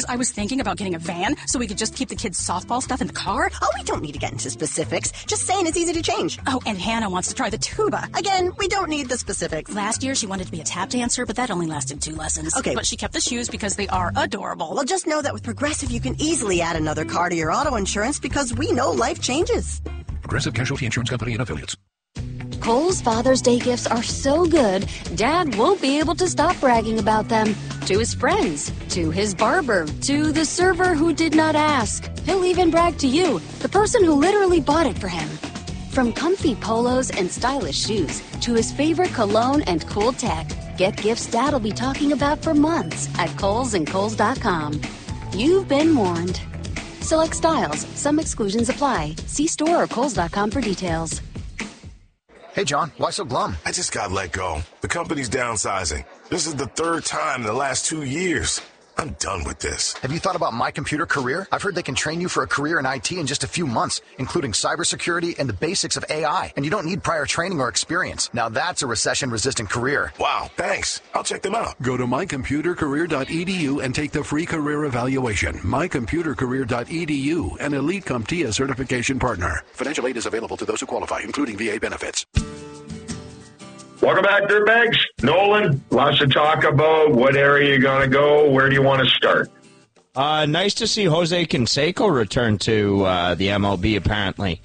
I was thinking about getting a van so we could just keep the kids' softball stuff in the car. Oh, we don't need to get into specifics. Just saying it's easy to change. Oh, and Hannah wants to try the tuba. Again, we don't need the specifics. Last year, she wanted to be a tap dancer, but that only lasted 2 lessons. Okay. But she kept the shoes because they are adorable. Well, just know that with Progressive, you can easily add another car to your auto insurance because we know life changes. Progressive Casualty Insurance Company and Affiliates. Kohl's Father's Day gifts are so good, Dad won't be able to stop bragging about them. To his friends, to his barber, to the server who did not ask. He'll even brag to you, the person who literally bought it for him. From comfy polos and stylish shoes to his favorite cologne and cool tech, get gifts Dad'll be talking about for months at Kohl's and Kohl's.com. You've been warned. Select styles. Some exclusions apply. See store or Kohl's.com for details. Hey, John, why so glum? I just got let go. The company's downsizing. This is the 3rd time in the last 2 years. I'm done with this. Have you thought about My Computer Career? I've heard they can train you for a career in IT in just a few months, including cybersecurity and the basics of AI. And you don't need prior training or experience. Now that's a recession-resistant career. Wow, thanks. I'll check them out. Go to mycomputercareer.edu and take the free career evaluation. Mycomputercareer.edu, an Elite CompTIA certification partner. Financial aid is available to those who qualify, including VA benefits. Welcome back, Dirtbags. Nolan, lots to talk about. What area you going to go? Where do you want to start? Nice to see Jose Canseco return to the MLB, apparently.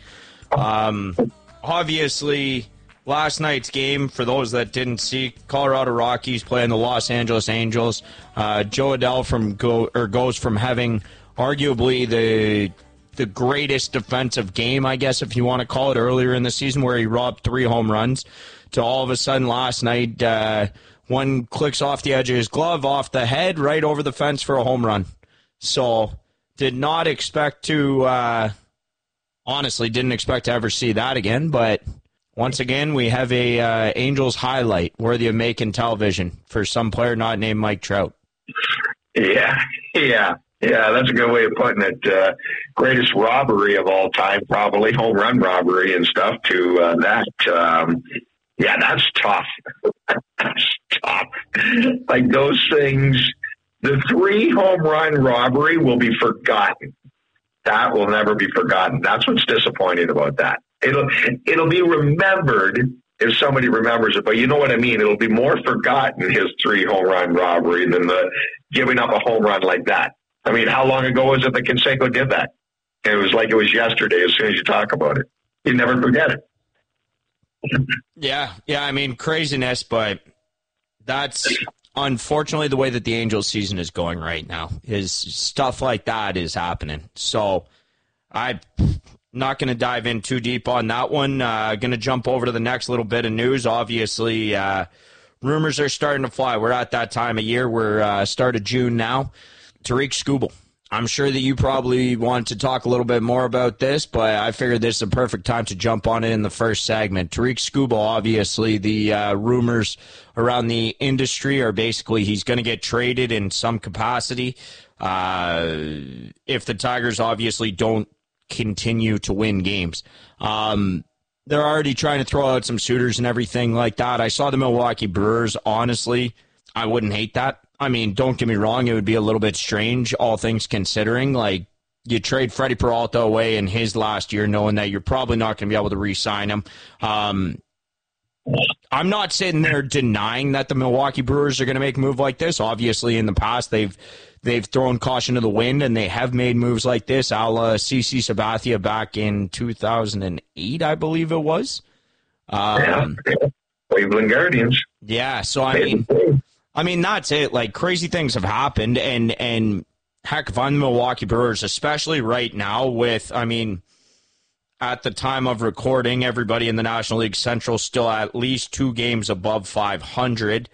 Obviously, last night's game, for those that didn't see, Colorado Rockies playing the Los Angeles Angels. Joe Adell goes from having arguably the greatest defensive game, I guess, if you want to call it, earlier in the season where he robbed 3 home runs, to all of a sudden last night, one clicks off the edge of his glove, off the head, right over the fence for a home run. So did not expect to, honestly, didn't expect to ever see that again. But once again, we have a Angels highlight worthy of making television for some player not named Mike Trout. Yeah, that's a good way of putting it. Greatest robbery of all time, probably home run robbery and stuff to that. Yeah, that's tough. That's tough. Like those things, the 3 home run robbery will be forgotten. That will never be forgotten. That's what's disappointing about that. It'll be remembered if somebody remembers it, but you know what I mean? It'll be more forgotten, his 3 home run robbery, than the giving up a home run like that. I mean, how long ago was it that Canseco did that? It was like it was yesterday as soon as you talk about it. You never forget it. Yeah, I mean, craziness, but that's unfortunately the way that the Angels season is going right now, is stuff like that is happening. So I'm not going to dive in too deep on that one. Going to jump over to the next little bit of news. Obviously, rumors are starting to fly. We're at that time of year. We're start of June now. Tarik Skubal. I'm sure that you probably want to talk a little bit more about this, but I figured this is a perfect time to jump on it in the first segment. Tarik Skubal, obviously, the rumors around the industry are basically he's going to get traded in some capacity if the Tigers obviously don't continue to win games. They're already trying to throw out some suitors and everything like that. I saw the Milwaukee Brewers. Honestly, I wouldn't hate that. I mean, don't get me wrong, it would be a little bit strange, all things considering. Like, you trade Freddie Peralta away in his last year knowing that you're probably not going to be able to re-sign him. I'm not sitting there denying that the Milwaukee Brewers are going to make a move like this. Obviously, in the past, they've thrown caution to the wind, and they have made moves like this, a la CC Sabathia back in 2008, I believe it was. Cleveland Guardians. Yeah, so I mean, that's it. Like, crazy things have happened, and heck, if I'm the Milwaukee Brewers, especially right now with, I mean, at the time of recording, everybody in the National League Central still at least 2 games above 500.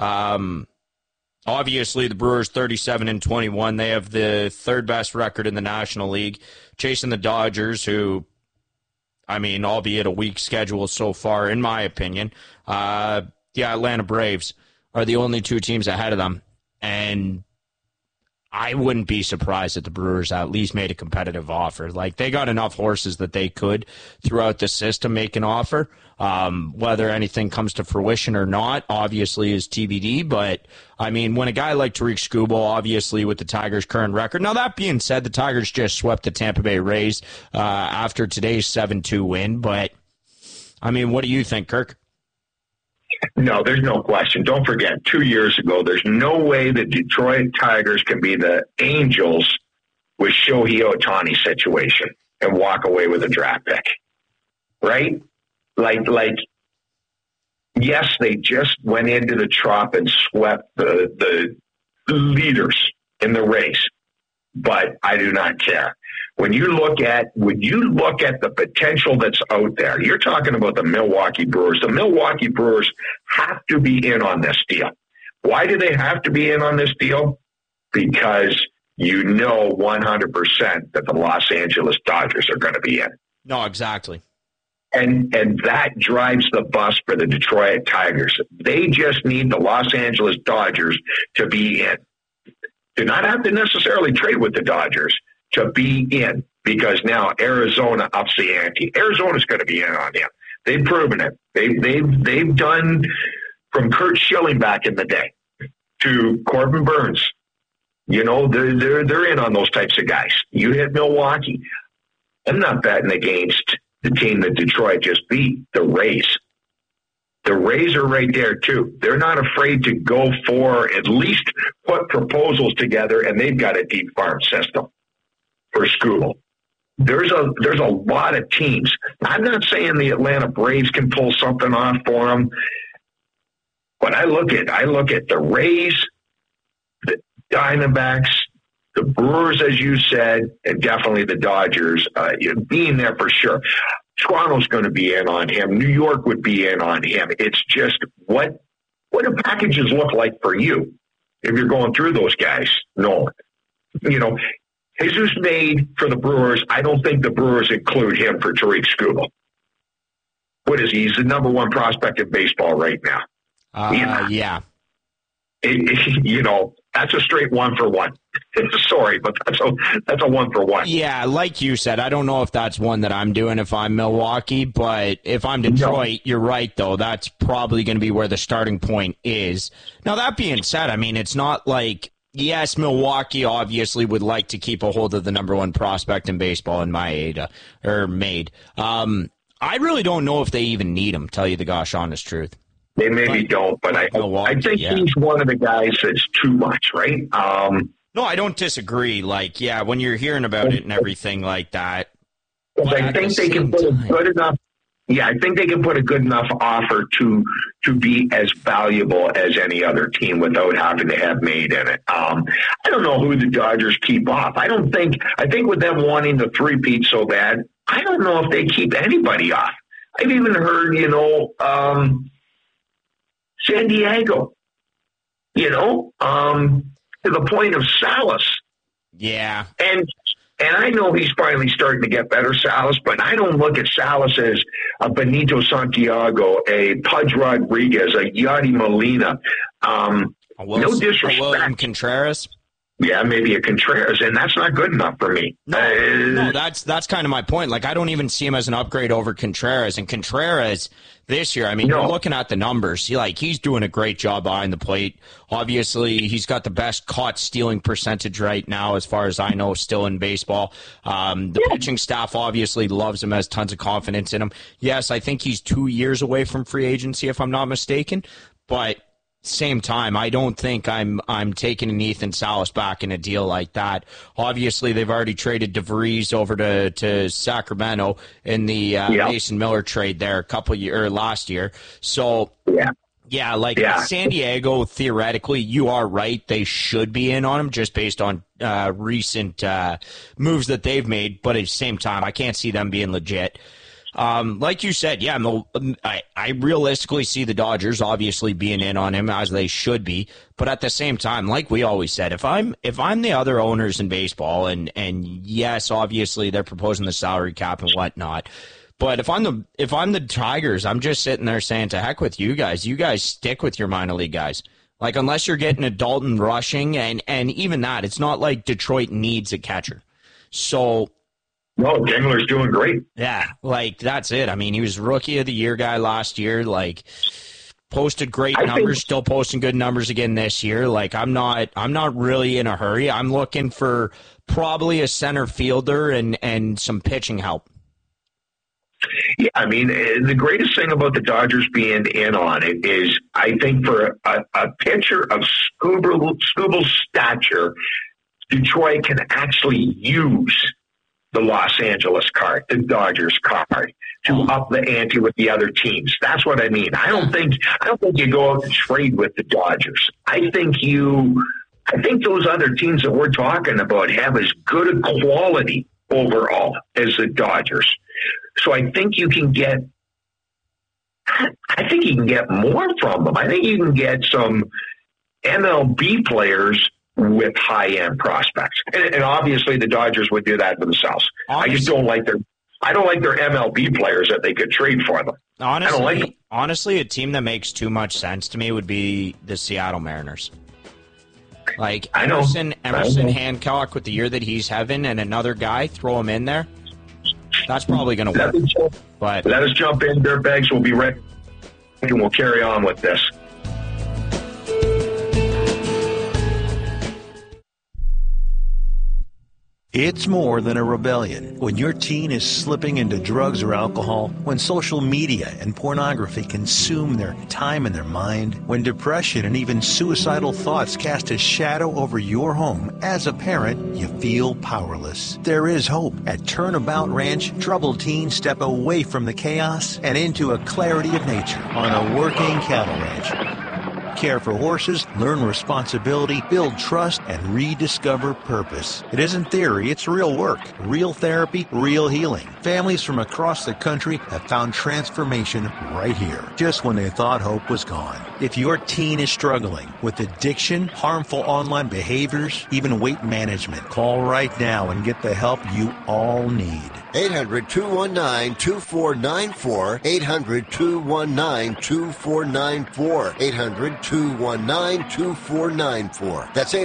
Obviously, the Brewers 37-21. They have the 3rd best record in the National League, chasing the Dodgers, who, I mean, albeit a weak schedule so far, in my opinion. The Atlanta Braves are the only 2 teams ahead of them. And I wouldn't be surprised if the Brewers at least made a competitive offer. Like, they got enough horses that they could, throughout the system, make an offer. Whether anything comes to fruition or not, obviously, is TBD. But, I mean, when a guy like Tarik Skubal, obviously, with the Tigers' current record. Now, that being said, the Tigers just swept the Tampa Bay Rays after today's 7-2 win. But, I mean, what do you think, Kirk? No, there's no question. Don't forget, 2 years ago, there's no way the Detroit Tigers can be the Angels with Shohei Ohtani situation and walk away with a draft pick, right? Like, yes, they just went into the Trop and swept the leaders in the race, but I do not care. When you look at the potential that's out there, you're talking about the Milwaukee Brewers. The Milwaukee Brewers have to be in on this deal. Why do they have to be in on this deal? Because you know 100% that the Los Angeles Dodgers are going to be in. No, exactly. And that drives the bus for the Detroit Tigers. They just need the Los Angeles Dodgers to be in. Do not have to necessarily trade with the Dodgers to be in, because now Arizona ups the ante. Arizona's going to be in on him. They've proven it. They've done, from Curt Schilling back in the day to Corbin Burns. You know, they're in on those types of guys. You hit Milwaukee. I'm not betting against the team that Detroit just beat, the Rays. The Rays are right there, too. They're not afraid to go for, at least put proposals together, and they've got a deep farm system for Skubal. There's a lot of teams. I'm not saying the Atlanta Braves can pull something off for them, but I look at the Rays, the Diamondbacks, the Brewers, as you said, and definitely the Dodgers being there for sure. Toronto's going to be in on him. New York would be in on him. It's just what do packages look like for you if you're going through those guys? No, you know. Jesus made for the Brewers. I don't think the Brewers include him for Tarik Skubal. What is he? He's the number one prospect in baseball right now. Yeah. You know, that's a straight 1-for-1. Sorry, but that's a 1-for-1. Yeah, like you said, I don't know if that's one that I'm doing if I'm Milwaukee, but if I'm Detroit, You're right, though. That's probably going to be where the starting point is. Now, that being said, I mean, it's not like, yes, Milwaukee obviously would like to keep a hold of the number one prospect in baseball in Maeda. I really don't know if they even need him, tell you the gosh honest truth. They maybe don't, but I think he's one of the guys that's too much, right? No, I don't disagree. Like, yeah, when you're hearing about it and everything like that. I think they can put a good enough. Yeah, I think they can put a good enough offer to be as valuable as any other team without having to have made in it. I don't know who the Dodgers keep off. I think with them wanting the three-peat so bad, I don't know if they keep anybody off. I've even heard, San Diego, to the point of Salas. Yeah. And I know he's finally starting to get better, Salas, but I don't look at Salas as a Benito Santiago, a Pudge Rodriguez, a Yadi Molina. No disrespect. William Contreras? Yeah, maybe a Contreras, and that's not good enough for me. No, that's kind of my point. Like, I don't even see him as an upgrade over Contreras. And Contreras this year, I mean, you're looking at the numbers. He's doing a great job behind the plate. Obviously, he's got the best caught stealing percentage right now, as far as I know, still in baseball. The pitching staff obviously loves him, has tons of confidence in him. Yes, I think he's 2 years away from free agency, if I'm not mistaken. But same time, I don't think I'm taking an Ethan Salas back in a deal like that. Obviously, they've already traded DeVries over to Sacramento in the Mason Miller trade there last year. So San Diego, theoretically, you are right. They should be in on him just based on recent moves that they've made. But at the same time, I can't see them being legit. Like you said, I realistically see the Dodgers obviously being in on him, as they should be. But at the same time, like we always said, if I'm the other owners in baseball, and yes, obviously they're proposing the salary cap and whatnot, but if I'm the Tigers, I'm just sitting there saying, to heck with you guys. You guys stick with your minor league guys. Like, unless you're getting a Dalton rushing, and even that, it's not like Detroit needs a catcher. So, no, Dingler's doing great. Yeah, like, that's it. I mean, he was Rookie of the Year guy last year. Like, posted great numbers, still posting good numbers again this year. Like, I'm not really in a hurry. I'm looking for probably a center fielder and some pitching help. Yeah, I mean, the greatest thing about the Dodgers being in on it is, I think, for a pitcher of Skubal's stature, Detroit can actually use the Los Angeles card, the Dodgers card, to up the ante with the other teams. That's what I mean. I don't think you go out and trade with the Dodgers. I think those other teams that we're talking about have as good a quality overall as the Dodgers. So I think you can get more from them. I think you can get some MLB players with high-end prospects. And obviously the Dodgers would do that themselves. Honestly, I just don't like their MLB players that they could trade for them. Honestly, I don't like them. Honestly, a team that makes too much sense to me would be the Seattle Mariners. Like Emerson Hancock with the year that he's having, and another guy, throw him in there. That's probably going to work. But let us jump in, Dirtbags. We'll be ready, and we'll carry on with this. It's more than a rebellion. When your teen is slipping into drugs or alcohol, when social media and pornography consume their time and their mind, when depression and even suicidal thoughts cast a shadow over your home, as a parent, you feel powerless. There is hope. At Turnabout Ranch, troubled teens step away from the chaos and into a clarity of nature on a working cattle ranch. Care for horses, learn responsibility, build trust, and rediscover purpose. It isn't theory, it's real work. Real therapy, real healing. Families from across the country have found transformation right here, just when they thought hope was gone. If your teen is struggling with addiction, harmful online behaviors, even weight management, call right now and get the help you all need. 800-219-2494. 800-219-2494. 800-219-2494. That's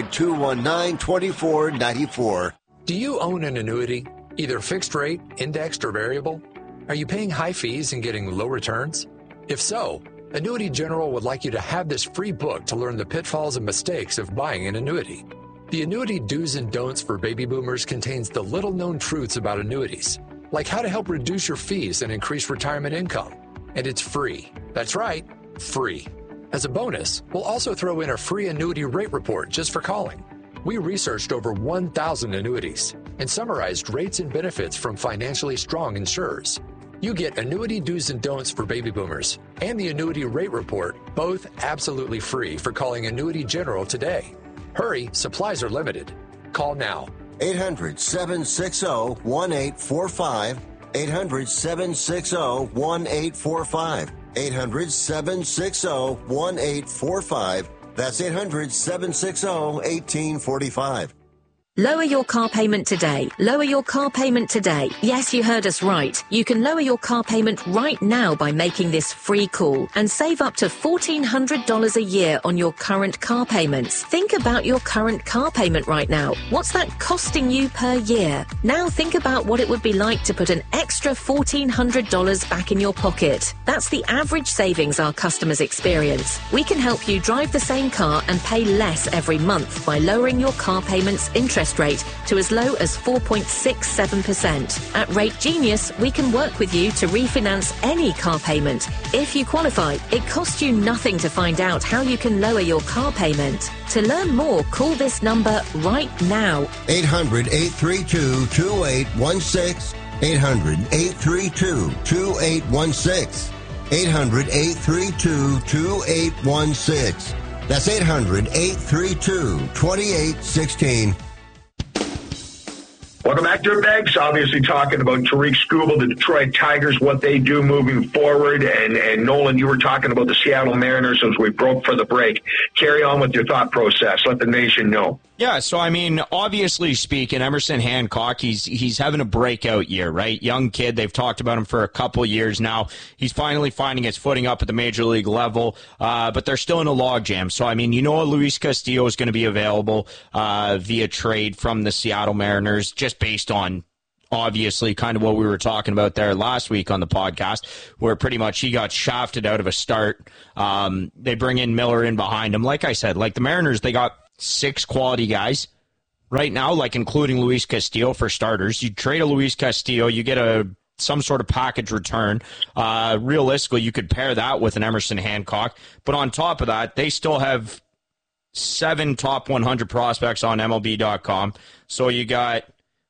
800-219-2494. Do you own an annuity, either fixed rate, indexed, or variable? Are you paying high fees and getting low returns? If so, Annuity General would like you to have this free book to learn the pitfalls and mistakes of buying an annuity. The Annuity Do's and Don'ts for Baby Boomers contains the little-known truths about annuities, like how to help reduce your fees and increase retirement income. And it's free. That's right, free. As a bonus, we'll also throw in a free annuity rate report just for calling. We researched over 1,000 annuities and summarized rates and benefits from financially strong insurers. You get Annuity Do's and Don'ts for Baby Boomers and the Annuity Rate Report, both absolutely free for calling Annuity General today. Hurry, supplies are limited. Call now. 800-760-1845. 800-760-1845. 800-760-1845. That's 800-760-1845. Lower your car payment today. Lower your car payment today. Yes, you heard us right. You can lower your car payment right now by making this free call and save up to $1,400 a year on your current car payments. Think about your current car payment right now. What's that costing you per year? Now think about what it would be like to put an extra $1,400 back in your pocket. That's the average savings our customers experience. We can help you drive the same car and pay less every month by lowering your car payment's interest rate to as low as 4.67%. At Rate Genius, we can work with you to refinance any car payment. If you qualify, it costs you nothing to find out how you can lower your car payment. To learn more, call this number right now. 800-832-2816. 800-832-2816. 800-832-2816. That's 800-832-2816. Welcome back, Dirtbags. Obviously talking about Tarik Skubal, the Detroit Tigers, what they do moving forward. And Nolan, you were talking about the Seattle Mariners as we broke for the break. Carry on with your thought process. Let the nation know. Yeah, so I mean, obviously speaking, Emerson Hancock, he's having a breakout year, right? Young kid, they've talked about him for a couple of years now. He's finally finding his footing up at the major league level, but they're still in a logjam. So I mean, Luis Castillo is going to be available via trade from the Seattle Mariners, just based on obviously kind of what we were talking about there last week on the podcast, where pretty much he got shafted out of a start. They bring in Miller in behind him. Like I said, like the Mariners, they got 6 quality guys right now, like including Luis Castillo for starters. You trade a Luis Castillo, you get some sort of package return. Realistically, you could pair that with an Emerson Hancock. But on top of that, they still have 7 top 100 prospects on MLB.com. So you got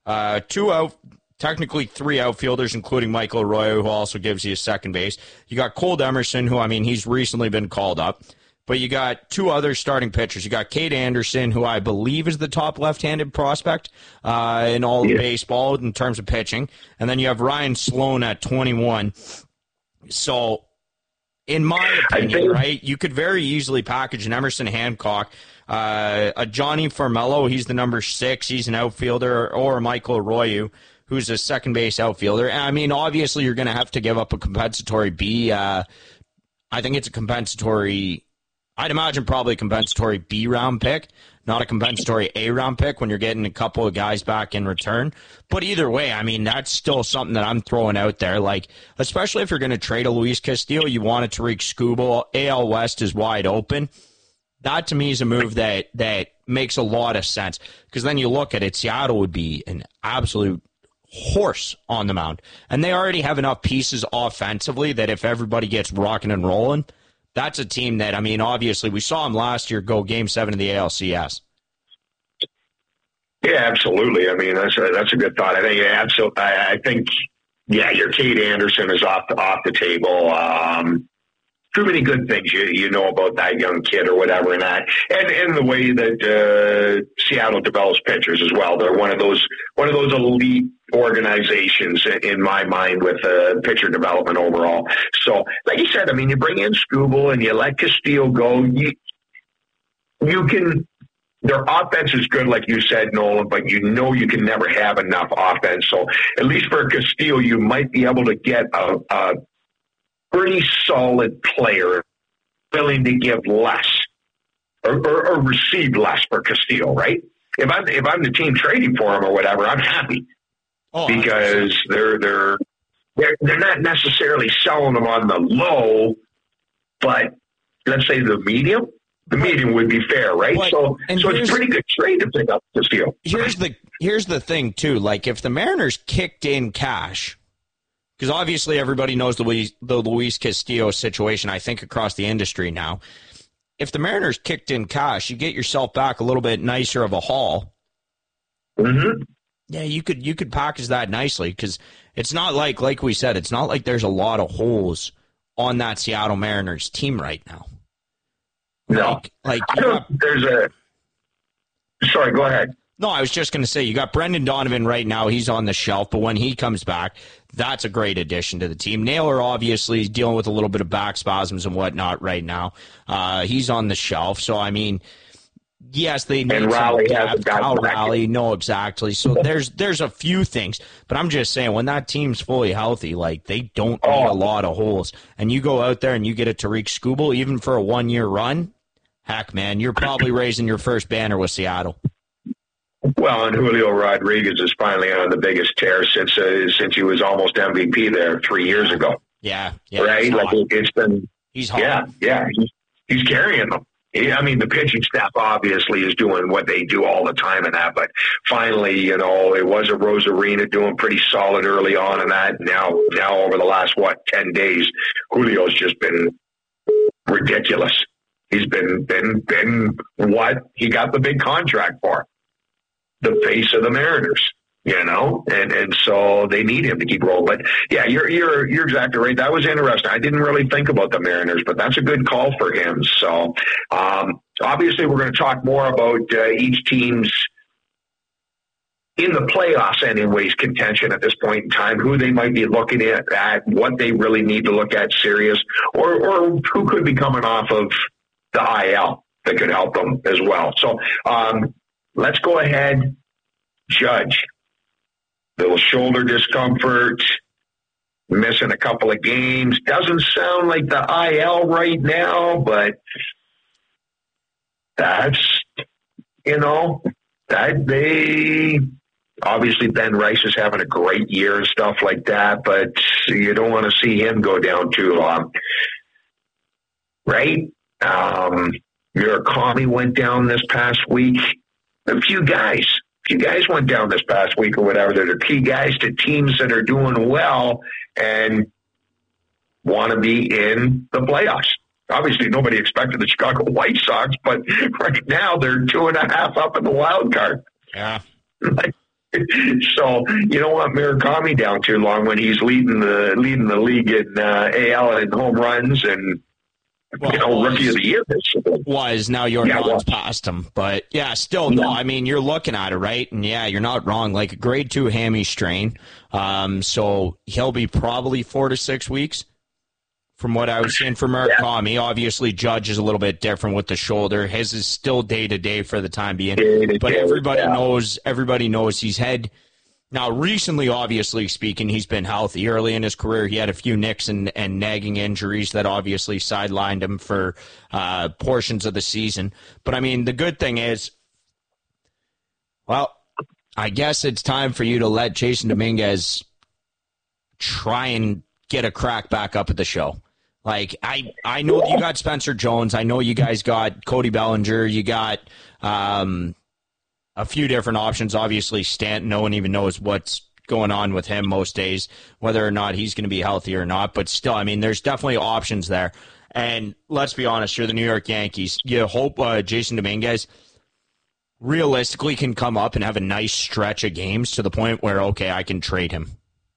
technically 3 outfielders, including Michael Arroyo, who also gives you a second base. You got Cole Emerson, who, I mean, he's recently been called up. But you got 2 other starting pitchers. You got Cade Anderson, who I believe is the top left-handed prospect in all of baseball in terms of pitching. And then you have Ryan Sloan at 21. So, in my opinion, right, you could very easily package an Emerson Hancock, a Johnny Formello, he's the number 6, he's an outfielder, or Michael Arroyo, who's a second base outfielder. And, I mean, obviously you're going to have to give up a compensatory B. I think it's a compensatory... I'd imagine probably a compensatory B round pick, not a compensatory A round pick when you're getting a couple of guys back in return. But either way, I mean, that's still something that I'm throwing out there. Like, especially if you're going to trade a Luis Castillo, you want a Tariq Skubal. AL West is wide open. That to me is a move that makes a lot of sense. Because then you look at it, Seattle would be an absolute horse on the mound. And they already have enough pieces offensively that if everybody gets rocking and rolling, that's a team that, I mean, obviously, we saw them last year go Game 7 of the ALCS. Yeah, absolutely. I mean, that's a good thought. I think, absolutely. I think, your Cade Anderson is off the table. Too many good things you know about that young kid or whatever, and the way that Seattle develops pitchers as well. They're one of those elite organizations in my mind with pitcher development overall. So, like you said, I mean, you bring in Skubal and you let Castillo go. You can. Their offense is good, like you said, Nolan, but you can never have enough offense. So, at least for Castillo, you might be able to get a pretty solid player willing to give less or receive less for Castillo, right? If I'm the team trading for him or whatever, I'm happy because they're not necessarily selling them on the low, but let's say the medium. The medium would be fair, right? So it's a pretty good trade to pick up Castillo. Here's the thing too. Like if the Mariners kicked in cash. Because obviously everybody knows the Luis Castillo situation, I think, across the industry now. If the Mariners kicked in cash, you get yourself back a little bit nicer of a haul. Mm-hmm. Yeah, you could package that nicely because it's not like we said, it's not like there's a lot of holes on that Seattle Mariners team right now. No. Sorry, go ahead. No, I was just going to say, you got Brendan Donovan right now. He's on the shelf, but when he comes back, that's a great addition to the team. Naylor obviously is dealing with a little bit of back spasms and whatnot right now. He's on the shelf. So, I mean, yes, they need some depth. Kyle Raleigh, no, exactly. So there's a few things. But I'm just saying, when that team's fully healthy, like, they don't need a lot of holes. And you go out there and you get a Tariq Skubal, even for a 1-year run, heck, man, you're probably raising your first banner with Seattle. Well, and Julio Rodriguez is finally on the biggest tear since he was almost MVP there 3 years ago. Yeah, right. Like it's been. He's hot. Yeah. He's carrying them. I mean, the pitching staff obviously is doing what they do all the time in that, but finally, it was a Rosarina doing pretty solid early on in that. Now over the last 10 days, Julio's just been ridiculous. He's been what he got the big contract for. The face of the Mariners, and so they need him to keep rolling. But yeah, you're exactly right. That was interesting. I didn't really think about the Mariners, but that's a good call for him. So obviously, we're going to talk more about each team's in the playoffs, anyways, contention at this point in time. Who they might be looking at what they really need to look at serious, or who could be coming off of the IL that could help them as well. So. let's go ahead, Judge. Little shoulder discomfort, missing a couple of games. Doesn't sound like the IL right now, but that's, that they obviously Ben Rice is having a great year and stuff like that, but you don't want to see him go down too long. Right? Murakami went down this past week. A few guys went down this past week or whatever. They're key guys to teams that are doing well and want to be in the playoffs. Obviously, nobody expected the Chicago White Sox, but right now they're 2.5 up in the wild card. Yeah. So you don't want Murakami down too long when he's leading the league in AL and home runs and rookie of the year. Now Jordan's past him, but still no. I mean, you're looking at it right, and you're not wrong. Like a grade 2 hammy strain, so he'll be probably 4 to 6 weeks. From what I was seeing from Murakami, obviously Judge is a little bit different with the shoulder. His is still day to day for the time being, but everybody knows he's had. Now, recently, obviously speaking, he's been healthy. Early in his career, he had a few nicks and nagging injuries that obviously sidelined him for portions of the season. But I mean, the good thing is, well, I guess it's time for you to let Jason Dominguez try and get a crack back up at the show. Like, I know you got Spencer Jones. I know you guys got Cody Bellinger. You got a few different options. Obviously, Stanton, no one even knows what's going on with him most days, whether or not he's going to be healthy or not. But still, I mean, there's definitely options there. And let's be honest, you're the New York Yankees. You hope Jason Dominguez realistically can come up and have a nice stretch of games to the point where, okay, I can trade him.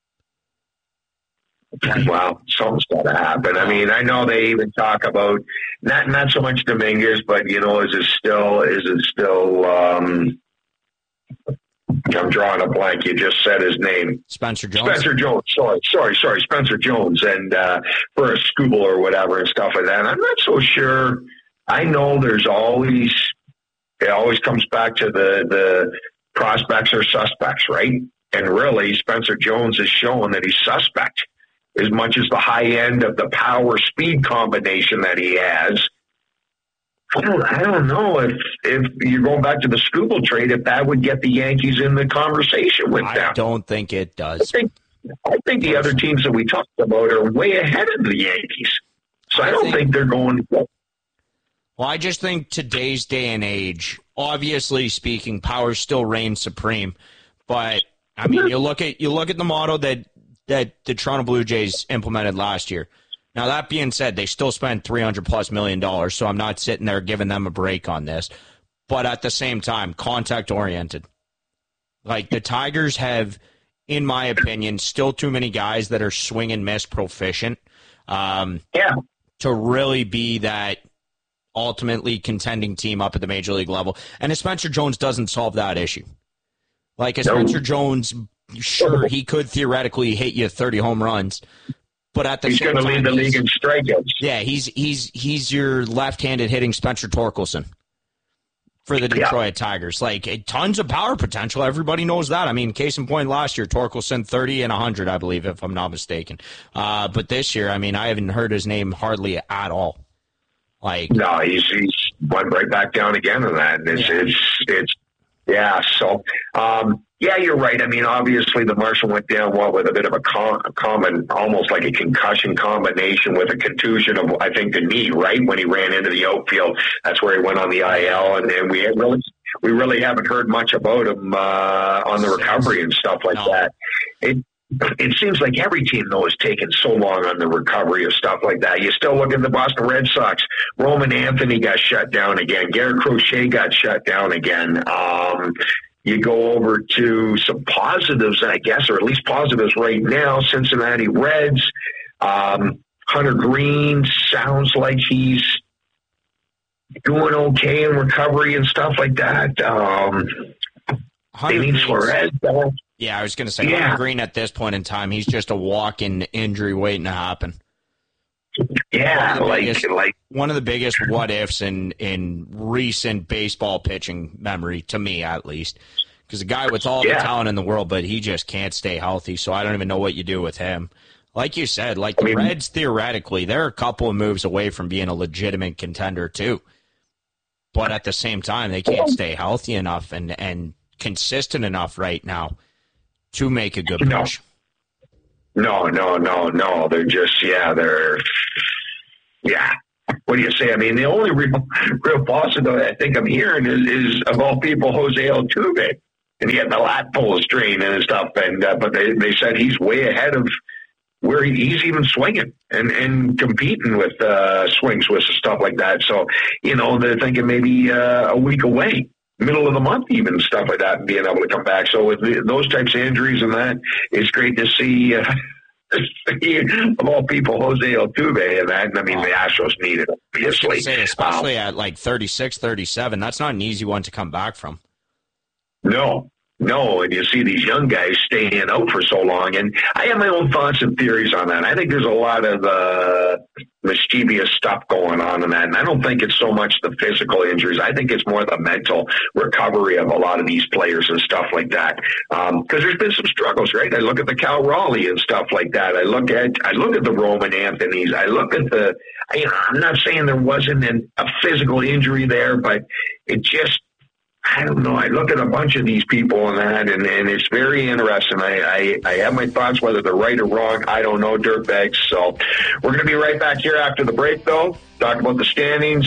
Well, something's got to happen. I mean, I know they even talk about not so much Dominguez, but is it still? I'm drawing a blank. You just said his name. Spencer Jones. Spencer Jones. Sorry. Spencer Jones, and for a Skubal or whatever and stuff like that. And I'm not so sure. I know it always comes back to the prospects or suspects, right? And really, Spencer Jones has shown that he's suspect. As much as the high end of the power speed combination that he has, I don't know if you're going back to the Skubal trade, if that would get the Yankees in the conversation with them. I don't think it does. I think the other teams that we talked about are way ahead of the Yankees. So I don't think they're going. Well, I just think today's day and age, obviously speaking, power still reigns supreme. But I mean, you look at the model that the Toronto Blue Jays implemented last year. Now, that being said, they still spent $300+ million, so I'm not sitting there giving them a break on this. But at the same time, contact-oriented. Like, the Tigers have, in my opinion, still too many guys that are swing and miss proficient to really be that ultimately contending team up at the major league level. And if Spencer Jones doesn't solve that issue. Like, if Spencer Jones, sure, he could theoretically hit you 30 home runs, but at the he's same going to time, lead the league in strikeouts. Yeah, he's your left-handed hitting Spencer Torkelson for the Detroit Tigers. Like, tons of power potential. Everybody knows that. I mean, case in point, last year, Torkelson 30 and 100, I believe, if I'm not mistaken. But this year, I mean, I haven't heard his name hardly at all. Like, no, he's went right back down again on that. Yeah, you're right. I mean, obviously the Marshall went down with a bit of a common, almost like a concussion combination with a contusion of, I think, the knee, right? When he ran into the outfield, that's where he went on the IL. And then we really haven't heard much about him on the recovery and stuff like that. It seems like every team, though, is taking so long on the recovery of stuff like that. You still look at the Boston Red Sox. Roman Anthony got shut down again. Garrett Crochet got shut down again. You go over to some positives, I guess, or at least positives right now. Cincinnati Reds. Hunter Green sounds like he's doing okay in recovery and stuff like that. Suarez. Yeah, I was going to say, Hunter Green at this point in time, he's just a walk-in injury waiting to happen. Yeah, one of the biggest what ifs in recent baseball pitching memory, to me at least. Because a guy with all the talent in the world, but he just can't stay healthy, so I don't even know what you do with him. Like you said, the Reds, theoretically, they're a couple of moves away from being a legitimate contender, too. But at the same time, they can't stay healthy enough and consistent enough right now to make a good push. No. They're just, What do you say? I mean, the only real possibility I think I'm hearing is of all people, Jose Altuve. And he had the lat pull strain and stuff. But they said he's way ahead of where he's even swinging and competing with swings with stuff like that. So, they're thinking maybe a week away, middle of the month even, stuff like that, and being able to come back. So with those types of injuries and that, it's great to see of all people, Jose Altuve and that. And I mean, the Astros need it, obviously. Especially at 36, 37, that's not an easy one to come back from. No, and you see these young guys staying out for so long. And I have my own thoughts and theories on that. I think there's a lot of mischievous stuff going on in that. And I don't think it's so much the physical injuries. I think it's more the mental recovery of a lot of these players and stuff like that. Because there's been some struggles, right? I look at the Cal Raleigh and stuff like that. I look at the Roman Anthony's. I look at I'm not saying there wasn't a physical injury there, but it just, I don't know. I look at a bunch of these people and that, and it's very interesting. I have my thoughts whether they're right or wrong. I don't know, dirtbags. So we're going to be right back here after the break, though. Talk about the standings.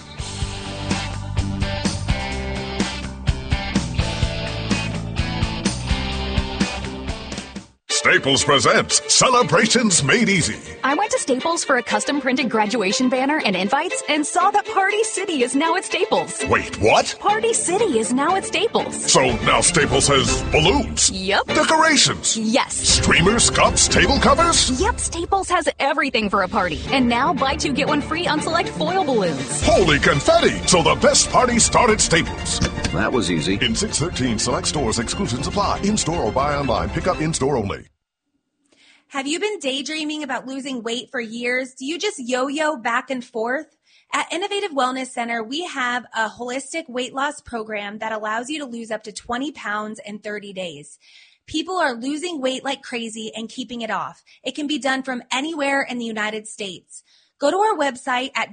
Staples presents Celebrations Made Easy. I went to Staples for a custom printed graduation banner and invites and saw that Party City is now at Staples. Wait, what? Party City is now at Staples. So now Staples has balloons? Yep. Decorations? Yes. Streamers, cups, table covers? Yep, Staples has everything for a party. And now buy two, get one free on select foil balloons. Holy confetti! So the best party start at Staples. That was easy. In 613 select stores, exclusions apply. In-store or buy online. Pick up in-store only. Have you been daydreaming about losing weight for years? Do you just yo-yo back and forth? At Innovative Wellness Center, we have a holistic weight loss program that allows you to lose up to 20 pounds in 30 days. People are losing weight like crazy and keeping it off. It can be done from anywhere in the United States. Go to our website at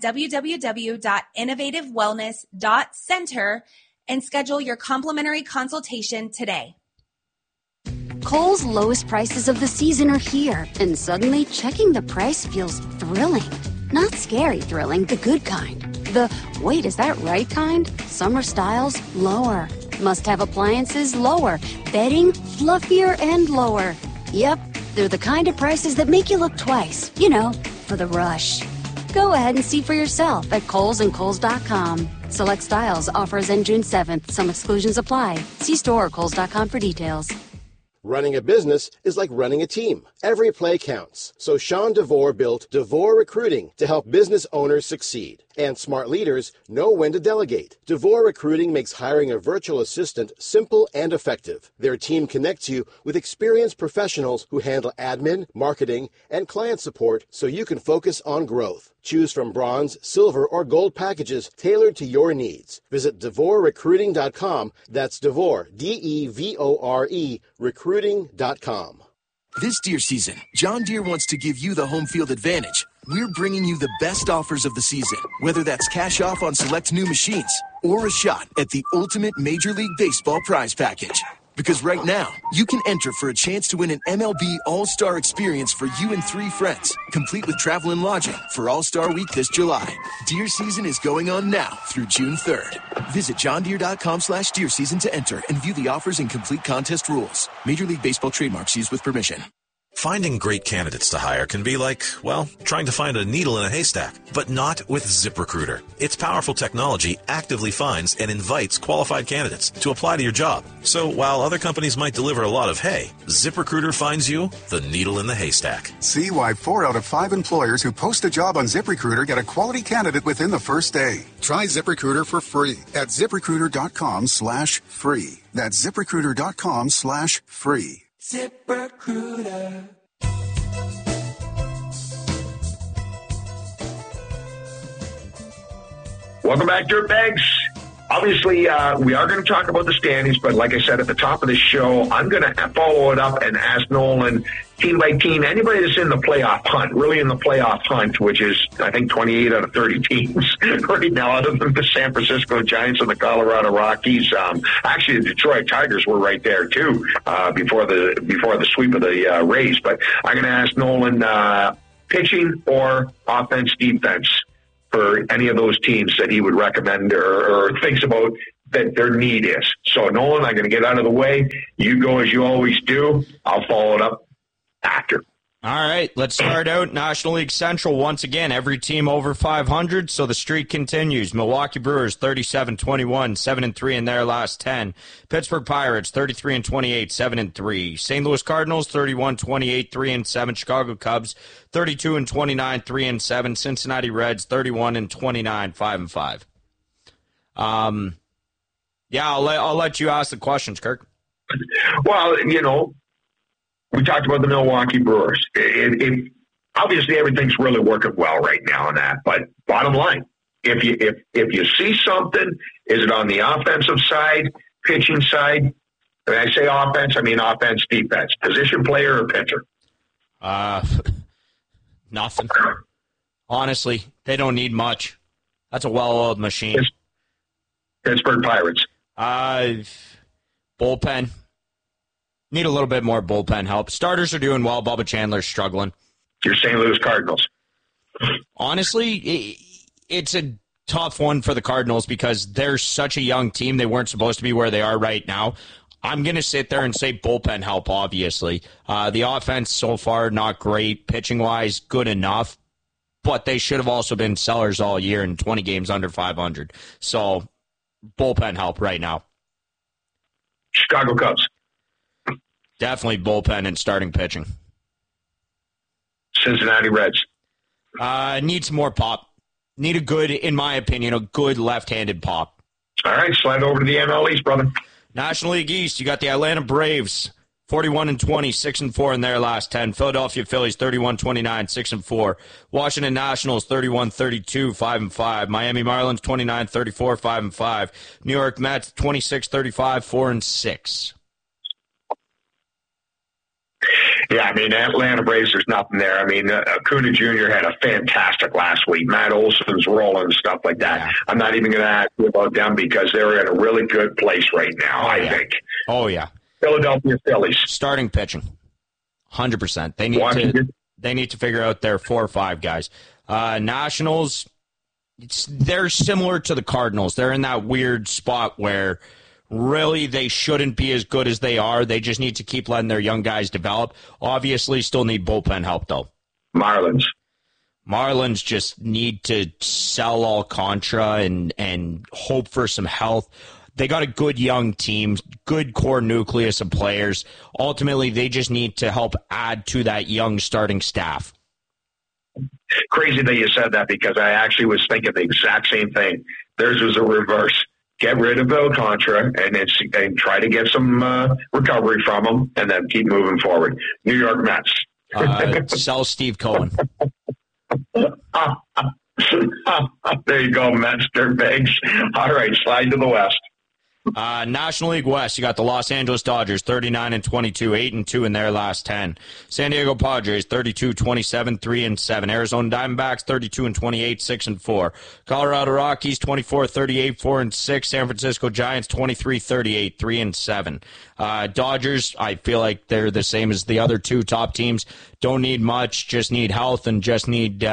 www.innovativewellness.center and schedule your complimentary consultation today. Kohl's lowest prices of the season are here, and suddenly checking the price feels thrilling. Not scary thrilling, the good kind. The, wait, is that right kind? Summer styles, lower. Must-have appliances, lower. Bedding, fluffier and lower. Yep, they're the kind of prices that make you look twice. For the rush. Go ahead and see for yourself at Kohl's and Kohls.com. Select styles, offers end June 7th. Some exclusions apply. See store or Kohls.com for details. Running a business is like running a team. Every play counts. So Sean DeVore built DeVore Recruiting to help business owners succeed. And smart leaders know when to delegate. DeVore Recruiting makes hiring a virtual assistant simple and effective. Their team connects you with experienced professionals who handle admin, marketing, and client support so you can focus on growth. Choose from bronze, silver, or gold packages tailored to your needs. Visit DeVoreRecruiting.com. That's DeVore, D-E-V-O-R-E, recruiting.com. This deer season, John Deere wants to give you the home field advantage. We're bringing you the best offers of the season, whether that's cash off on select new machines or a shot at the ultimate Major League Baseball prize package. Because right now, you can enter for a chance to win an MLB All-Star experience for you and 3 friends, complete with travel and lodging for All-Star Week this July. Deer season is going on now through June 3rd. Visit johndeere.com/deer season to enter and view the offers and complete contest rules. Major League Baseball trademarks used with permission. Finding great candidates to hire can be like, well, trying to find a needle in a haystack, but not with ZipRecruiter. Its powerful technology actively finds and invites qualified candidates to apply to your job. So while other companies might deliver a lot of hay, ZipRecruiter finds you the needle in the haystack. See why 4 out of 5 employers who post a job on ZipRecruiter get a quality candidate within the first day. Try ZipRecruiter for free at ZipRecruiter.com/free. That's ZipRecruiter.com/free. ZipRecruiter. Welcome back, Dirtbags. Obviously, we are going to talk about the standings, but like I said at the top of the show, I'm going to follow it up and ask Nolan, team by team, anybody that's in the playoff hunt, really in the playoff hunt, which is, I think, 28 out of 30 teams right now, other than the San Francisco Giants and the Colorado Rockies. Actually, the Detroit Tigers were right there, too, before the sweep of the Rays. But I'm going to ask Nolan, pitching or offense, defense, for any of those teams that he would recommend or thinks about that their need is. So, Nolan, I'm going to get out of the way. You go as you always do. I'll follow it up after. All right, let's start out National League Central once again. Every team over 500, so the streak continues. Milwaukee Brewers 37-21, 7-3 in their last 10. Pittsburgh Pirates 33-28, 7-3. St. Louis Cardinals 31-28, 3-7. Chicago Cubs 32-29, 3-7. Cincinnati Reds 31-29, 5-5. Yeah, I'll let you ask the questions, Kirk. Well, we talked about the Milwaukee Brewers. Obviously, everything's really working well right now on that. But bottom line, if you see something, is it on the offensive side, pitching side? When I say offense, I mean offense, defense, position player or pitcher. Nothing. Honestly, they don't need much. That's a well-oiled machine. Pittsburgh Pirates. Bullpen. Need a little bit more bullpen help. Starters are doing well. Bubba Chandler's struggling. Your St. Louis Cardinals. Honestly, it's a tough one for the Cardinals because they're such a young team. They weren't supposed to be where they are right now. I'm going to sit there and say bullpen help, obviously. The offense so far, not great. Pitching-wise, good enough. But they should have also been sellers all year in 20 games under 500. So, bullpen help right now. Chicago Cubs. Definitely bullpen and starting pitching. Cincinnati Reds. Need some more pop. Need in my opinion, a good left-handed pop. All right, slide over to the NL East, brother. National League East, you got the Atlanta Braves, 41-20, 6-4 in their last 10. Philadelphia Phillies, 31-29, 6-4. Washington Nationals, 31-32, 5-5. Miami Marlins, 29-34, 5-5. New York Mets, 26-35, 4-6. Yeah, I mean, Atlanta Braves, there's nothing there. I mean, Acuna Jr. had a fantastic last week. Matt Olson's rolling and stuff like that. Yeah. I'm not even going to ask you about them because they're in a really good place right now, I think. Oh, yeah. Philadelphia Phillies. Starting pitching, 100%. They need to figure out their 4 or 5 guys. Nationals, they're similar to the Cardinals. They're in that weird spot where really they shouldn't be as good as they are. They just need to keep letting their young guys develop. Obviously, still need bullpen help, though. Marlins just need to sell Alcantara and hope for some health. They got a good young team, good core nucleus of players. Ultimately, they just need to help add to that young starting staff. Crazy that you said that because I actually was thinking the exact same thing. Theirs was a reverse. Get rid of Alcantara and try to get some recovery from him and then keep moving forward. New York Mets. Sell Steve Cohen. There you go, Mets. They're big. All right, slide to the West. National League West, you got the Los Angeles Dodgers, 39-22, 8-2 in their last 10. San Diego Padres, 32-27, 3-7. Arizona Diamondbacks, 32-28, 6-4. Colorado Rockies, 24-38, 4-6. San Francisco Giants, 23-38, 3-7. Dodgers, I feel like they're the same as the other 2 top teams. Don't need much, just need health and just need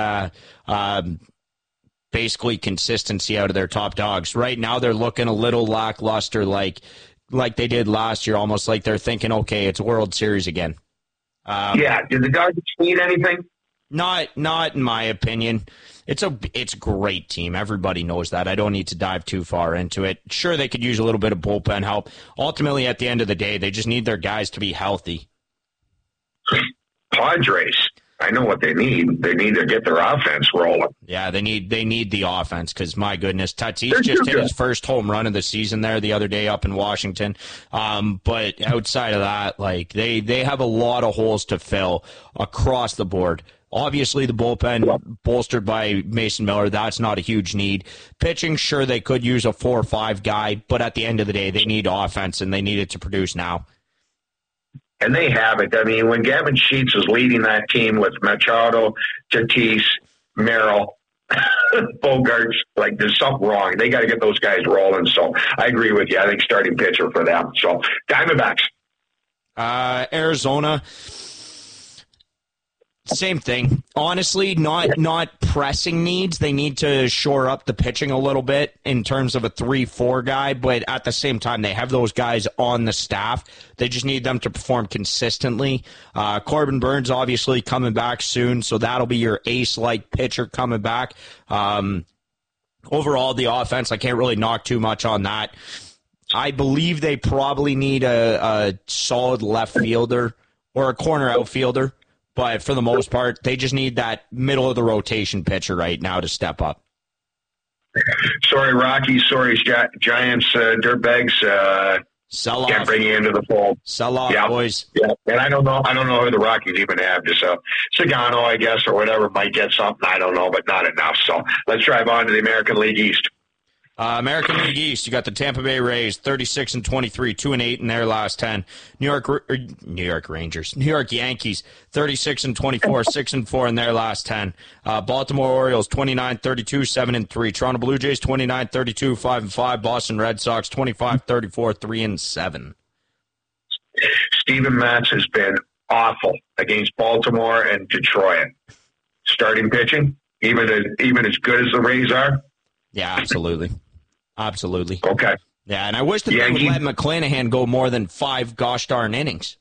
basically consistency out of their top dogs. Right now they're looking a little lackluster like they did last year, almost like they're thinking, okay, it's World Series again. Yeah, did the Dodgers need anything? Not in my opinion. It's a great team. Everybody knows that. I don't need to dive too far into it. Sure, they could use a little bit of bullpen help. Ultimately, at the end of the day, they just need their guys to be healthy. Padres, I know what they need. They need to get their offense rolling. Yeah, they need the offense because, my goodness, Tatis just hit his first home run of the season there the other day up in Washington. But outside of that, like they have a lot of holes to fill across the board. Obviously, the bullpen bolstered by Mason Miller, that's not a huge need. Pitching, sure, they could use a 4 or 5 guy, but at the end of the day, they need offense, and they need it to produce now. And they have it. I mean, when Gavin Sheets is leading that team with Machado, Tatis, Merrill, Bogarts, like there's something wrong. They got to get those guys rolling. So I agree with you. I think starting pitcher for them. So Diamondbacks. Arizona, same thing. Honestly, not pressing needs. They need to shore up the pitching a little bit in terms of a 3-4 guy, but at the same time, they have those guys on the staff. They just need them to perform consistently. Corbin Burns obviously coming back soon, so that'll be your ace-like pitcher coming back. Overall, the offense, I can't really knock too much on that. I believe they probably need a solid left fielder or a corner outfielder. But for the most part, they just need that middle-of-the-rotation pitcher right now to step up. Sorry, Rockies. Sorry, Giants, dirtbags. Sell off. Can't bring you into the fold. Sell off, boys. Yeah, and I don't know who the Rockies even have. Just Sagano, I guess, or whatever, might get something. I don't know, but not enough. So let's drive on to the American League East. American League East, you got the Tampa Bay Rays, 36-23, 2-8 in their last 10. New York Yankees, 36-24, 6-4 in their last 10. Baltimore Orioles, 29-32, 7-3. Toronto Blue Jays, 29-32, 5-5. Boston Red Sox, 25-34, 3-7. Steven Matz has been awful against Baltimore and Detroit. Starting pitching, even as good as the Rays are. Yeah, absolutely. Absolutely. Okay. Yeah, and I wish that they would let McClanahan go more than 5 gosh darn innings.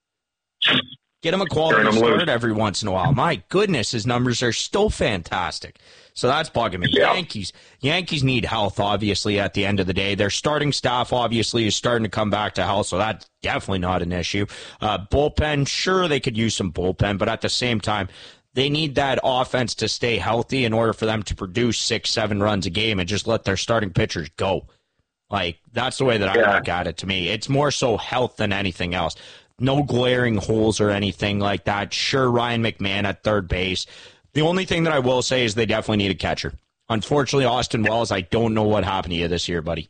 Get him a quality start every once in a while. My goodness, his numbers are still fantastic. So that's bugging me. Yeah. Yankees need health, obviously, at the end of the day. Their starting staff, obviously, is starting to come back to health, so that's definitely not an issue. Bullpen, sure, they could use some bullpen, but at the same time, they need that offense to stay healthy in order for them to produce 6-7 runs a game and just let their starting pitchers go. Like, that's the way that I look at it to me. It's more so health than anything else. No glaring holes or anything like that. Sure, Ryan McMahon at third base. The only thing that I will say is they definitely need a catcher. Unfortunately, Austin Wells, I don't know what happened to you this year, buddy.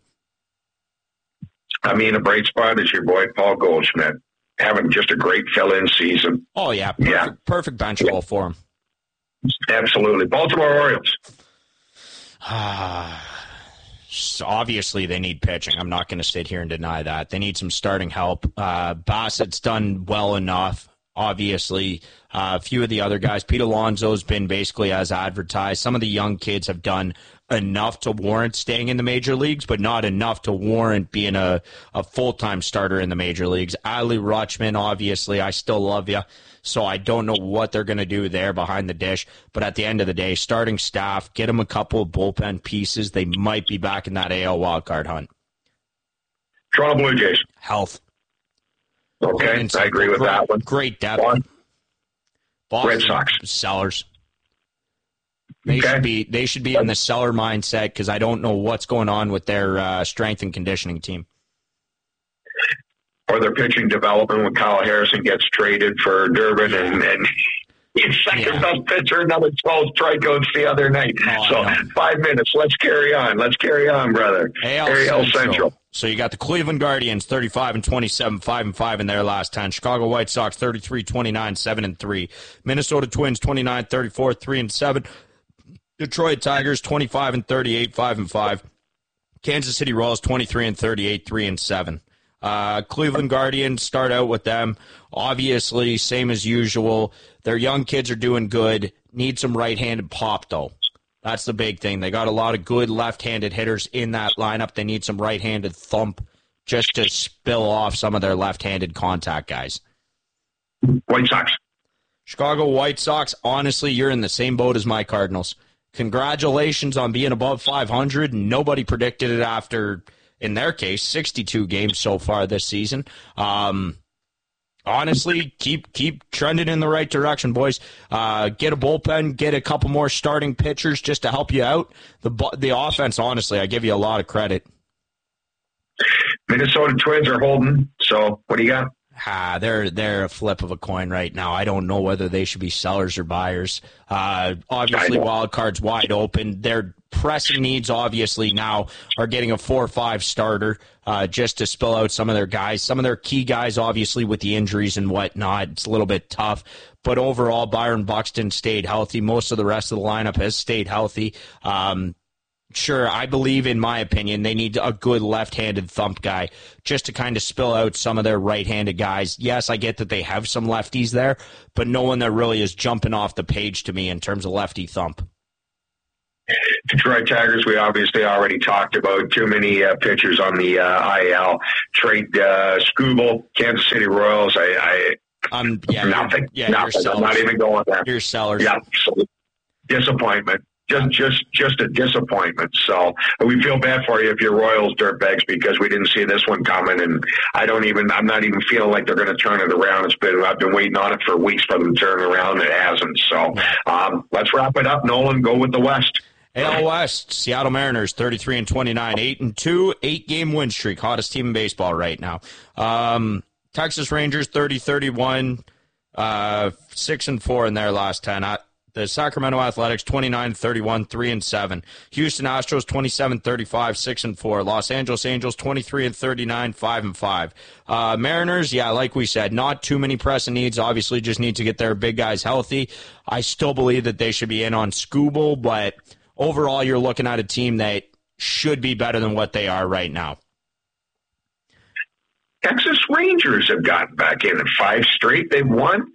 I mean, a bright spot is your boy Paul Goldschmidt. Having just a great fill-in season. Oh, yeah. Perfect bench role for him. Absolutely. Baltimore Orioles. So obviously, they need pitching. I'm not going to sit here and deny that. They need some starting help. Bassett's done well enough. Obviously, a few of the other guys. Pete Alonso's been basically as advertised. Some of the young kids have done enough to warrant staying in the major leagues, but not enough to warrant being a full-time starter in the major leagues. Ali Rutschman, obviously, I still love you, so I don't know what they're going to do there behind the dish. But at the end of the day, starting staff, get them a couple of bullpen pieces. They might be back in that AL wildcard hunt. Toronto Blue Jays. Health. Okay, I agree with that one. Great depth. Boston, Red Sox. Sellers. They should be in the seller mindset because I don't know what's going on with their strength and conditioning team. Or their pitching development when Kyle Harrison gets traded for Durbin and he's second best pitcher, another 12 strikeouts the other night. 5 minutes. Let's carry on. Let's carry on, brother. AL Central. So you got the Cleveland Guardians, 35-27, 5-5 in their last 10. Chicago White Sox, 33-29, 7-3. Minnesota Twins, 29-34, 3-7. Detroit Tigers, 25-38, 5-5. Kansas City Royals, 23-38, 3-7. Cleveland Guardians, start out with them. Obviously, same as usual. Their young kids are doing good. Need some right-handed pop, though. That's the big thing. They got a lot of good left-handed hitters in that lineup. They need some right-handed thump just to spill off some of their left-handed contact guys. White Sox. Chicago White Sox, honestly, you're in the same boat as my Cardinals. Congratulations on being above 500. Nobody predicted it after, in their case, 62 games so far this season. Honestly, keep trending in the right direction, boys. Get a bullpen, get a couple more starting pitchers just to help you out. The offense, honestly, I give you a lot of credit. Minnesota Twins are holding, so what do you got? They're a flip of a coin right now. I don't know whether they should be sellers or buyers. Obviously, wild card's wide open. Their pressing needs, obviously, now are getting a 4-5 starter just to spill out some of their guys. Some of their key guys, obviously, with the injuries and whatnot, it's a little bit tough. But overall, Byron Buxton stayed healthy. Most of the rest of the lineup has stayed healthy. Sure, I believe, in my opinion, they need a good left-handed thump guy just to kind of spill out some of their right-handed guys. Yes, I get that they have some lefties there, but no one that really is jumping off the page to me in terms of lefty thump. Detroit Tigers, we obviously already talked about. Too many pitchers on the IL. Trade Skubal, Kansas City Royals. Nothing. Nothing. I'm not even going there. You're sellers. Yeah, so disappointment. Just a disappointment. So we feel bad for you if you're Royals dirtbags because we didn't see this one coming, and I'm not even feeling like they're going to turn it around. I've been waiting on it for weeks for them to turn it around, and it hasn't. So let's wrap it up, Nolan. Go with the West. AL West, Seattle Mariners 33-29, 8-2, 8-game win streak, hottest team in baseball right now. Texas Rangers 30-31, 6-4 in their last 10. The Sacramento Athletics 29-31, 3-7. Houston Astros 27-35, 6-4. Los Angeles Angels 23-39, 5-5. Mariners, like we said, not too many pressing needs. Obviously, just need to get their big guys healthy. I still believe that they should be in on Skubal, but overall, you're looking at a team that should be better than what they are right now. Texas Rangers have gotten back in at 5 straight. They've won.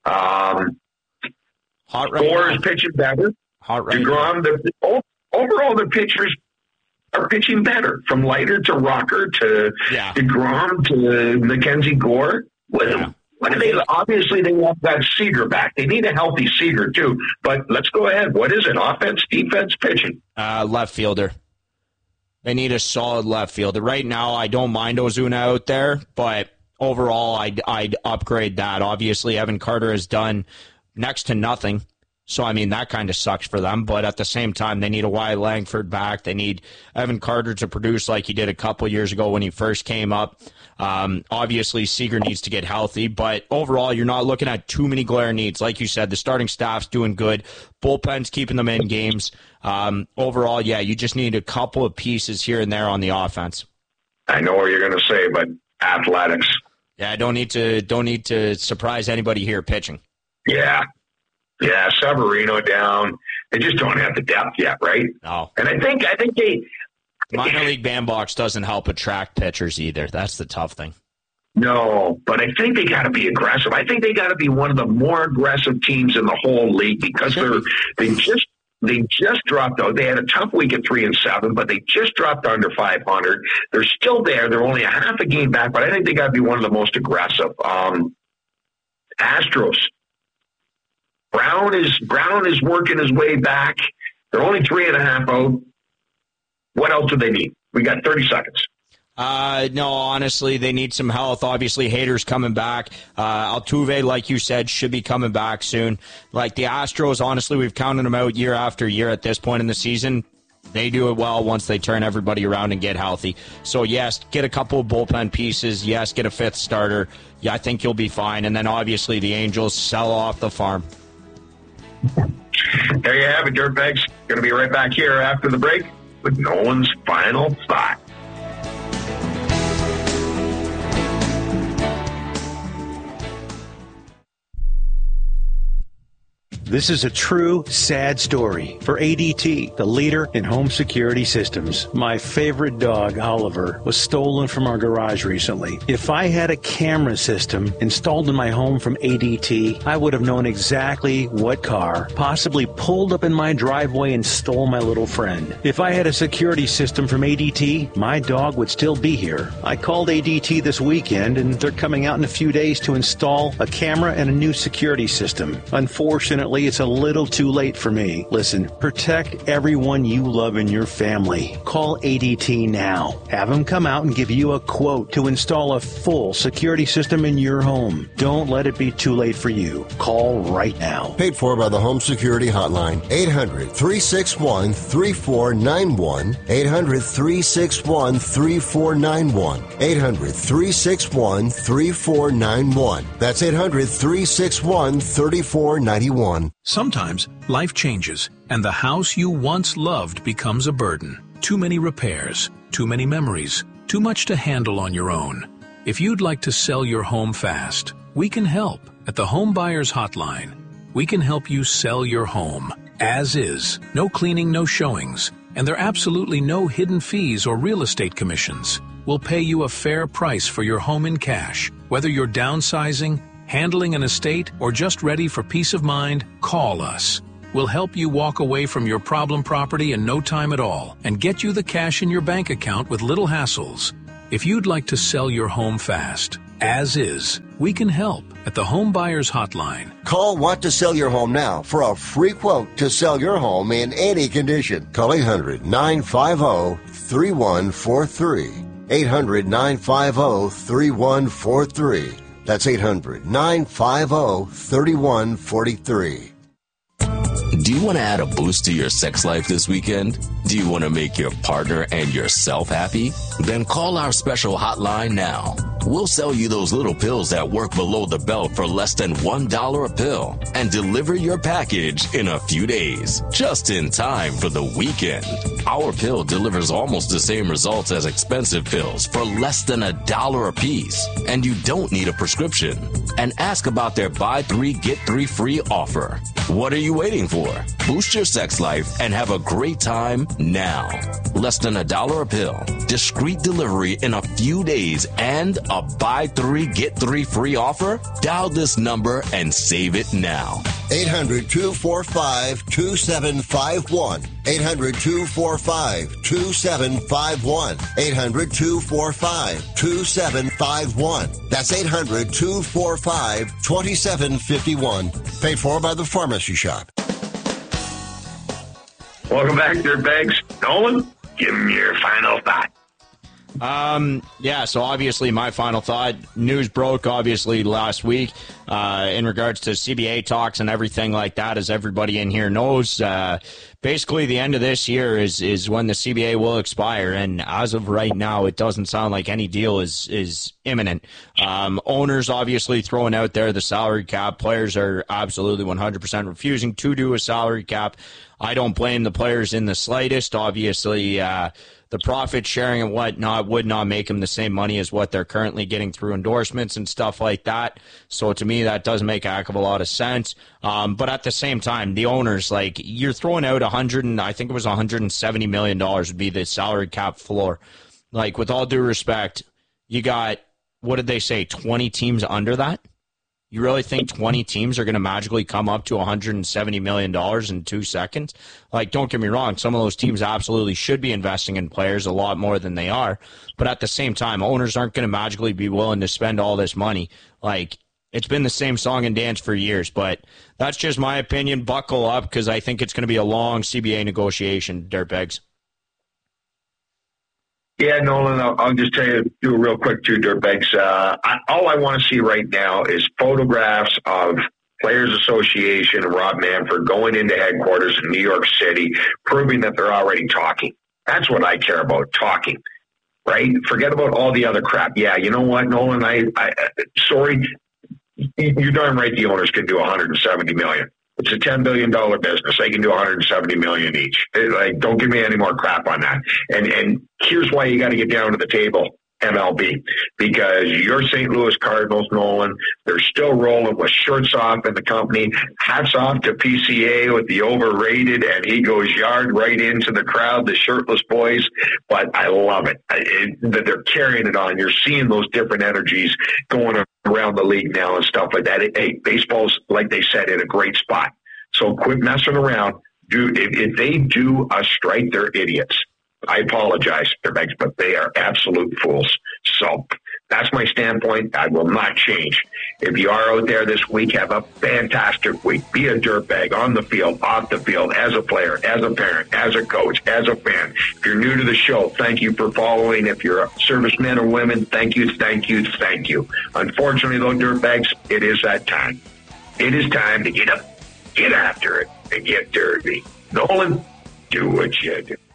Hot right Gore now. is pitching better. Hot right DeGrom, overall, the pitchers are pitching better. From Leiter to Rocker to DeGrom to Mackenzie Gore. What do they? Obviously, they want that Seager back. They need a healthy Seager, too. But let's go ahead. What is it? Offense, defense, pitching? Left fielder. They need a solid left fielder. Right now, I don't mind Ozuna out there, but overall, I'd upgrade that. Obviously, Evan Carter has done next to nothing. So, I mean, that kind of sucks for them. But at the same time, they need a Wyatt Langford back. They need Evan Carter to produce like he did a couple years ago when he first came up. Obviously, Seager needs to get healthy. But overall, you're not looking at too many glaring needs. Like you said, the starting staff's doing good. Bullpen's keeping them in games. Overall, you just need a couple of pieces here and there on the offense. I know what you're going to say, but athletics. Yeah, don't need to surprise anybody here pitching. Yeah, Severino down. They just don't have the depth yet, right? No. And I think they minor league bandbox doesn't help attract pitchers either. That's the tough thing. No, but I think they got to be aggressive. I think they got to be one of the more aggressive teams in the whole league because they just dropped out. They had a tough week at 3-7, but they just dropped under 500. They're still there. They're only a half a game back, but I think they got to be one of the most aggressive. Astros. Brown is working his way back. They're only 3.5 out. What else do they need? We got 30 seconds. No, honestly, they need some health. Obviously, Hader's coming back. Altuve, like you said, should be coming back soon. Like the Astros, honestly, we've counted them out year after year at this point in the season. They do it well once they turn everybody around and get healthy. So, yes, get a couple of bullpen pieces. Yes, get a fifth starter. Yeah, I think you'll be fine. And then, obviously, the Angels sell off the farm. There you have it, Dirtbags. Going to be right back here after the break with Nolan's final thought. This is a true, sad story for ADT, the leader in home security systems. My favorite dog, Oliver, was stolen from our garage recently. If I had a camera system installed in my home from ADT, I would have known exactly what car possibly pulled up in my driveway and stole my little friend. If I had a security system from ADT, my dog would still be here. I called ADT this weekend, and they're coming out in a few days to install a camera and a new security system. Unfortunately, Actually, it's a little too late for me. Listen, protect everyone you love in your family. Call ADT now. Have them come out and give you a quote to install a full security system in your home. Don't let it be too late for you. Call right now. Paid for by the Home Security Hotline. 800-361-3491. 800-361-3491. 800-361-3491. That's 800-361-3491. Sometimes life changes, and the house you once loved becomes a burden. Too many repairs, too many memories, too much to handle on your own. If you'd like to sell your home fast, we can help at the Home Buyers Hotline. We can help you sell your home as is. No cleaning, no showings, and there are absolutely no hidden fees or real estate commissions. We'll pay you a fair price for your home in cash. Whether you're downsizing, handling an estate, or just ready for peace of mind, call us. We'll help you walk away from your problem property in no time at all and get you the cash in your bank account with little hassles. If you'd like to sell your home fast, as is, we can help at the Home Buyers Hotline. Call Want to Sell Your Home now for a free quote to sell your home in any condition. Call 800-950-3143. 800-950-3143. That's 800-950-3143. Do you want to add a boost to your sex life this weekend? Do you want to make your partner and yourself happy? Then call our special hotline now. We'll sell you those little pills that work below the belt for less than $1 a pill and deliver your package in a few days, just in time for the weekend. Our pill delivers almost the same results as expensive pills for less than $1 a piece, and you don't need a prescription. And ask about their buy 3, get 3 free offer. What are you waiting for? Boost your sex life and have a great time now. Less than $1 a pill, discreet delivery in a few days, and a buy 3, get 3 free offer? Dial this number and save it now. 800-245-2751. 800-245-2751. 800-245-2751. That's 800-245-2751. Paid for by the Pharmacy Shop. Welcome back, Dirtbags. Nolan, give me your final thought. So obviously my final thought, news broke obviously last week in regards to CBA talks and everything like that, as everybody in here knows. Basically the end of this year is when the CBA will expire, and as of right now it doesn't sound like any deal is imminent. Owners obviously throwing out there the salary cap. Players are absolutely 100% refusing to do a salary cap. I don't blame the players in the slightest. Obviously, the profit sharing and whatnot would not make them the same money as what they're currently getting through endorsements and stuff like that. So to me, that doesn't make a heck of a lot of sense. But at the same time, the owners, like, you're throwing out $170 million would be the salary cap floor. Like, with all due respect, you got, what did they say, 20 teams under that? You really think 20 teams are going to magically come up to $170 million in 2 seconds? Like, don't get me wrong, some of those teams absolutely should be investing in players a lot more than they are. But at the same time, owners aren't going to magically be willing to spend all this money. Like, it's been the same song and dance for years, but that's just my opinion. Buckle up, because I think it's going to be a long CBA negotiation, Dirtbags. Yeah, Nolan, I'll just tell you, do it real quick too, Dirtbags. All I want to see right now is photographs of Players Association and Rob Manfred going into headquarters in New York City, proving that they're already talking. That's what I care about, talking, right? Forget about all the other crap. Yeah, you know what, Nolan, sorry, you're darn right the owners can do $170 million. It's a $10 billion business. They can do $170 million each. Like, don't give me any more crap on that. And here's why you got to get down to the table, MLB, because your St. Louis Cardinals, Nolan, they're still rolling with shirts off in the company. Hats off to PCA with the overrated, and he goes yard right into the crowd, the shirtless boys. But I love it that they're carrying it on. You're seeing those different energies going around the league now and stuff like that. Hey, baseball's, like they said, in a great spot. So quit messing around. If they do a strike, they're idiots. I apologize, but they are absolute fools. So that's my standpoint. I will not change. If you are out there this week, have a fantastic week. Be a dirtbag on the field, off the field, as a player, as a parent, as a coach, as a fan. If you're new to the show, thank you for following. If you're a serviceman or women, thank you, thank you, thank you. Unfortunately, though, dirtbags, it is that time. It is time to get up, get after it, and get dirty. Nolan, do what you do.